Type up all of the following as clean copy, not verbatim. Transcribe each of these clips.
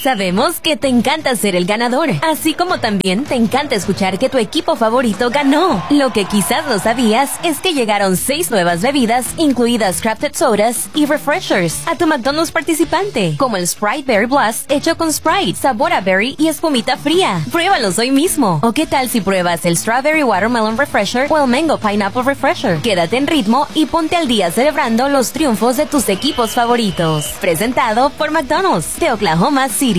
Sabemos que te encanta ser el ganador, así como también te encanta escuchar que tu equipo favorito ganó. Lo que quizás no sabías es que llegaron 6 nuevas bebidas, incluidas Crafted Sodas y Refreshers, a tu McDonald's participante, como el Sprite Berry Blast hecho con Sprite, sabor a berry y espumita fría. Pruébalos hoy mismo. ¿O qué tal si pruebas el Strawberry Watermelon Refresher o el Mango Pineapple Refresher? Quédate en ritmo y ponte al día celebrando los triunfos de tus equipos favoritos. Presentado por McDonald's de Oklahoma City.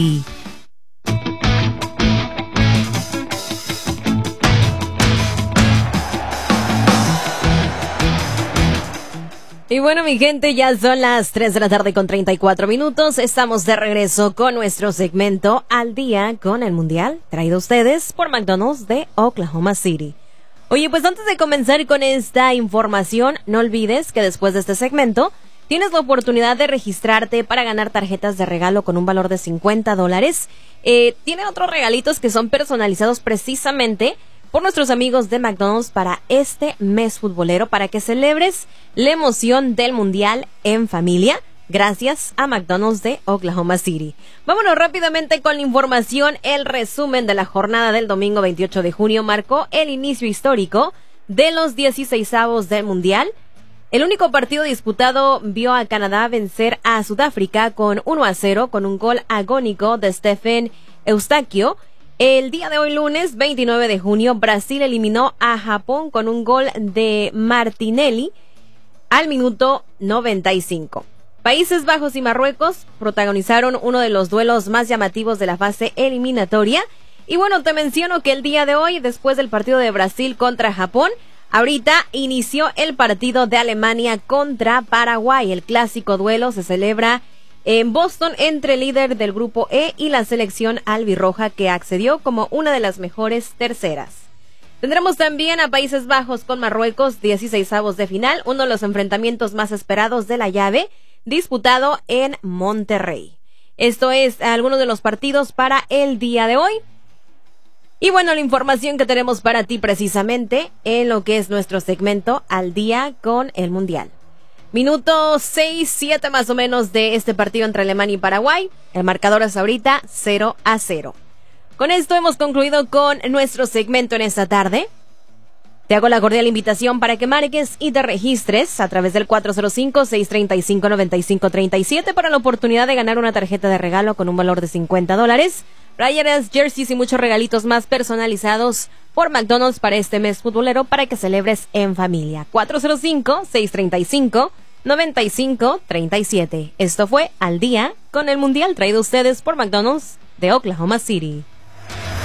Y bueno, mi gente, ya son las 3 de la tarde con 34 minutos. Estamos de regreso con nuestro segmento Al Día con el Mundial, traído a ustedes por McDonald's de Oklahoma City. Oye, pues antes de comenzar con esta información, no olvides que después de este segmento tienes la oportunidad de registrarte para ganar tarjetas de regalo con un valor de $50. Tienen otros regalitos que son personalizados precisamente por nuestros amigos de McDonald's para este mes futbolero, para que celebres la emoción del Mundial en familia, gracias a McDonald's de Oklahoma City. Vámonos rápidamente con la información. El resumen de la jornada del domingo 28 de junio marcó el inicio histórico de los 16avos del Mundial. El único partido disputado vio a Canadá vencer a Sudáfrica con 1-0 con un gol agónico de Stephen Eustaquio. El día de hoy, lunes 29 de junio, Brasil eliminó a Japón con un gol de Martinelli al minuto 95. Países Bajos y Marruecos protagonizaron uno de los duelos más llamativos de la fase eliminatoria. Y bueno, te menciono que el día de hoy, después del partido de Brasil contra Japón, ahorita inició el partido de Alemania contra Paraguay. El clásico duelo se celebra en Boston entre el líder del grupo E y la selección albirroja, que accedió como una de las mejores terceras. Tendremos también a Países Bajos con Marruecos, 16avos de final, uno de los enfrentamientos más esperados de la llave, disputado en Monterrey. Esto es algunos de los partidos para el día de hoy. Y bueno, la información que tenemos para ti precisamente en lo que es nuestro segmento Al Día con el Mundial. Minuto 6-7 más o menos de este partido entre Alemania y Paraguay. El marcador es ahorita 0-0. Con esto hemos concluido con nuestro segmento en esta tarde. Te hago la cordial invitación para que marques y te registres a través del 405-635-9537 para la oportunidad de ganar una tarjeta de regalo con un valor de $50. Playeras, jerseys y muchos regalitos más personalizados por McDonald's para este mes futbolero, para que celebres en familia. 405-635-9537. Esto fue Al Día con el Mundial, traído a ustedes por McDonald's de Oklahoma City.